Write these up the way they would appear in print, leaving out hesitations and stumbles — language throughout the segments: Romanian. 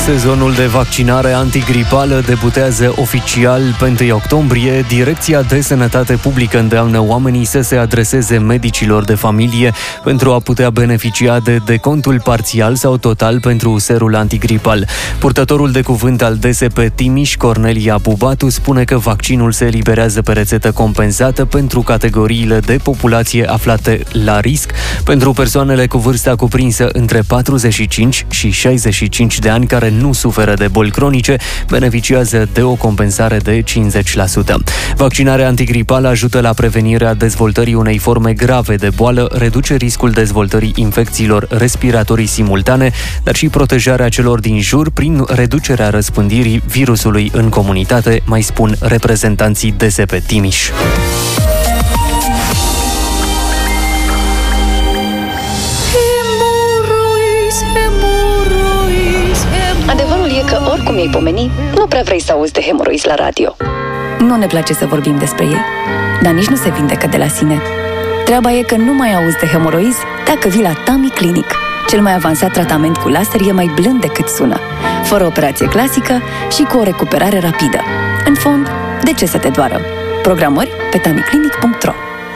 Sezonul de vaccinare antigripală debutează oficial pe 1 octombrie. Direcția de Sănătate Publică îndeamnă oamenii să se adreseze medicilor de familie pentru a putea beneficia de decontul parțial sau total pentru serul antigripal. Purtătorul de cuvânt al DSP Timiș, Cornelia Bubatu, spune că vaccinul se eliberează pe rețetă compensată pentru categoriile de populație aflate la risc, pentru persoanele cu vârsta cuprinsă între 45 și 65 de ani care nu suferă de boli cronice, beneficiază de o compensare de 50%. Vaccinarea antigripală ajută la prevenirea dezvoltării unei forme grave de boală, reduce riscul dezvoltării infecțiilor respiratorii simultane, dar și protejarea celor din jur prin reducerea răspândirii virusului în comunitate, mai spun reprezentanții DSP Timiș. Adevărul e că oricum ei pomeni, nu prea vrei să auzi de hemoroizi la radio. Nu ne place să vorbim despre ei, dar nici nu se vindecă de la sine. Treaba e că nu mai auzi de hemoroizi dacă vii la Tami Clinic. Cel mai avansat tratament cu laser e mai blând decât sună, fără operație clasică și cu o recuperare rapidă. În fond, de ce să te doară? Programări pe tamiclinic.ro.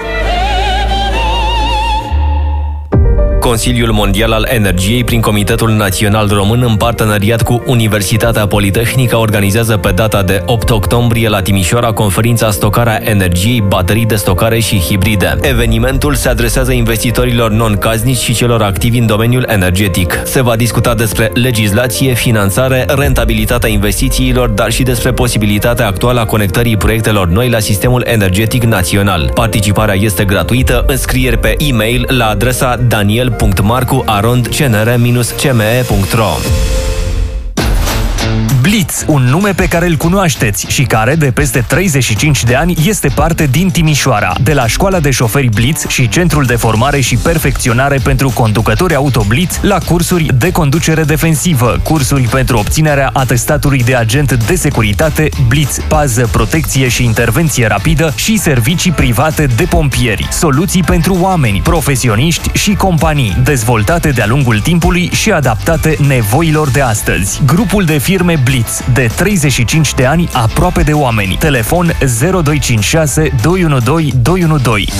Consiliul Mondial al Energiei, prin Comitetul Național Român, în parteneriat cu Universitatea Politehnică, organizează pe data de 8 octombrie la Timișoara conferința Stocarea energiei, baterii de stocare și hibride. Evenimentul se adresează investitorilor non-caznici și celor activi în domeniul energetic. Se va discuta despre legislație, finanțare, rentabilitatea investițiilor, dar și despre posibilitatea actuală a conectării proiectelor noi la sistemul energetic național. Participarea este gratuită, înscrieri pe e-mail la adresa daniel.marcu@cnr-cme.ro. Blitz, un nume pe care îl cunoașteți și care, de peste 35 de ani, este parte din Timișoara. De la Școala de Șoferi Blitz și Centrul de Formare și Perfecționare pentru Conducători Auto Blitz, la cursuri de conducere defensivă, cursuri pentru obținerea atestatului de agent de securitate, Blitz, pază, protecție și intervenție rapidă și servicii private de pompieri. Soluții pentru oameni, profesioniști și companii, dezvoltate de-a lungul timpului și adaptate nevoilor de astăzi. Grupul de firme Blitz, de 35 de ani, aproape de oameni. Telefon 0256 212 212.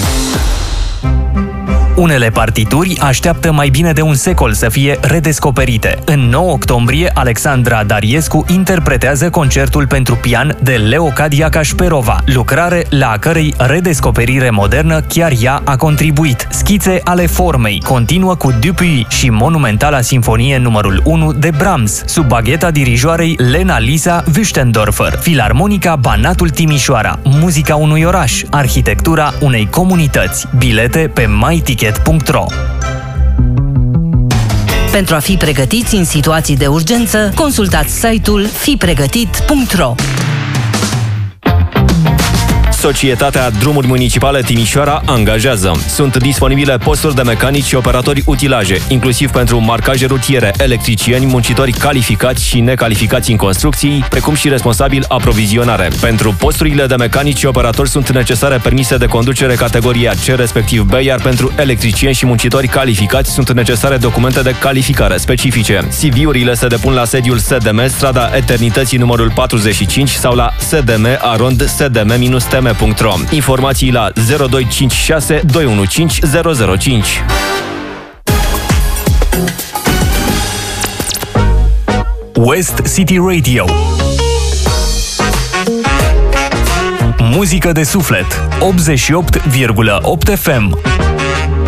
Unele partituri așteaptă mai bine de un secol să fie redescoperite. În 9 octombrie, Alexandra Dariescu interpretează concertul pentru pian de Leocadia Cașperova, lucrare la a cărei redescoperire modernă chiar ea a contribuit. Schițe ale formei continuă cu Dupuy și monumentala sinfonie numărul 1 de Brahms, sub bagheta dirijoarei Lena Lisa Wüstendorfer. Filarmonica Banatul Timișoara, muzica unui oraș, arhitectura unei comunități. Bilete pe myticket.ro. Pentru a fi pregătiți în situații de urgență, consultați site-ul fipregătit.ro. Societatea Drumuri Municipale Timișoara angajează. Sunt disponibile posturi de mecanici și operatori utilaje, inclusiv pentru marcaje rutiere, electricieni, muncitori calificați și necalificați în construcții, precum și responsabil aprovizionare. Pentru posturile de mecanici și operatori sunt necesare permise de conducere categoria C, respectiv B, iar pentru electricieni și muncitori calificați sunt necesare documente de calificare specifice. CV-urile se depun la sediul SDM, strada Eternității numărul 45 sau la sdm@sdm-tm.ro. Informații la 0256 215 005. West City Radio. Muzică de suflet. 88,8 FM.